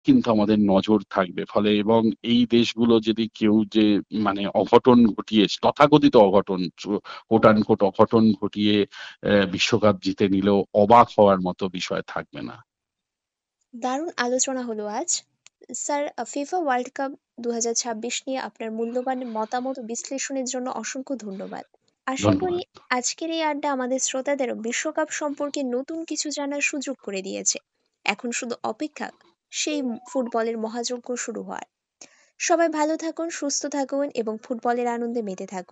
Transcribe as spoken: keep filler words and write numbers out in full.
কিন্তু আমাদের নজর থাকবে। ফলে এবং এই দেশগুলো যদি কেউ যে মানে অঘটন ঘটিয়ে তথাকথিত অঘটন চ কোট আনকোট অঘটন ঘটিয়ে অ্যা বিশ্বকাপ জিতে নিলেও অবাক হওয়ার মতো বিষয় থাকবে না। দারুণ আলোচনা হলো আজ। স্যার, আ ফিফা ওয়ার্ল্ড কাপ দুই হাজার ছাব্বিশ নিয়ে আপনার মূল্যবান মতামত ও বিশ্লেষণের জন্য অসংখ্য ধন্যবাদ। আশা করি ধন্যবাদ। আজকের এই আড্ডা আমাদের শ্রোতাদেরও বিশ্বকাপ সম্পর্কে নতুন কিছু জানার সুযোগ করে দিয়েছে। এখন শুধু অপেক্ষা সেই ফুটবলের মহাযজ্ঞ শুরু হওয়ার। সবাই ভালো থাকুন, সুস্থ থাকুন এবং ফুটবলের আনন্দে মেতে থাকুন।